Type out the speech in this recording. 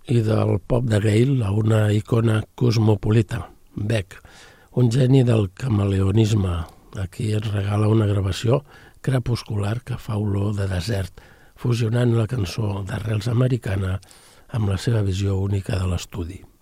i del pop de Gale a una icona cosmopolita, Beck, un geni del camaleonisme. Aquí ens regala una gravació crepuscular que fa olor de desert, fusionant la cançó d'arrels americana amb la seva visió única de l'estudi.